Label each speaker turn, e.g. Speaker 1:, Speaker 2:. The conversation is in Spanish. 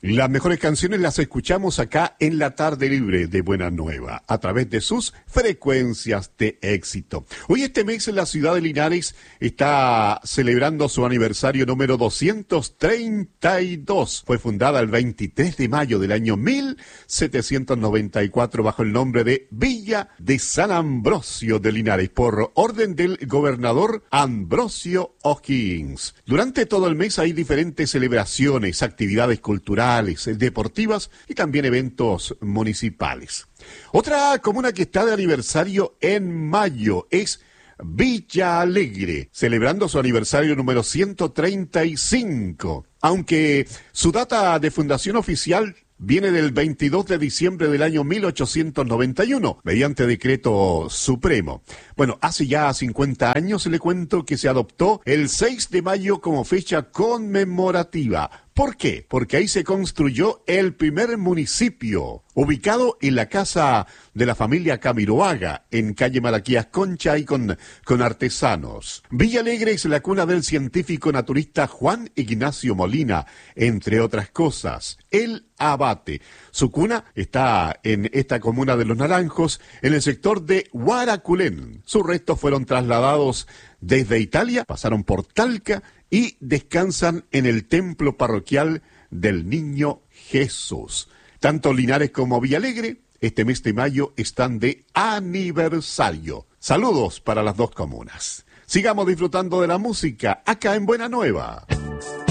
Speaker 1: Las mejores canciones las escuchamos acá en la tarde libre de Buena Nueva, a través de sus frecuencias de éxito. Hoy este mes la ciudad de Linares está celebrando su aniversario número 232. Fue fundada el 23 de mayo del año 1794 bajo el nombre de Villa de San Ambrosio de Linares, por orden del gobernador Ambrosio O'Higgins. Durante todo el mes hay diferentes celebraciones, actividades culturales, deportivas y también eventos municipales. Otra comuna que está de aniversario en mayo es Villa Alegre, celebrando su aniversario número 135. Aunque su data de fundación oficial viene del 22 de diciembre del año 1891, mediante decreto supremo. Bueno, hace ya 50 años le cuento que se adoptó el 6 de mayo como fecha conmemorativa. ¿Por qué? Porque ahí se construyó el primer municipio, ubicado en la casa de la familia Camiroaga, en calle Malaquías Concha y con artesanos. Villa Alegre es la cuna del científico naturista Juan Ignacio Molina, entre otras cosas. El Abate. Su cuna está en esta comuna de Los Naranjos, en el sector de Huaraculén. Sus restos fueron trasladados desde Italia, pasaron por Talca y descansan en el templo parroquial del Niño Jesús. Tanto Linares como Villalegre, este mes de mayo, están de aniversario. Saludos para las dos comunas. Sigamos disfrutando de la música acá en Buena Nueva.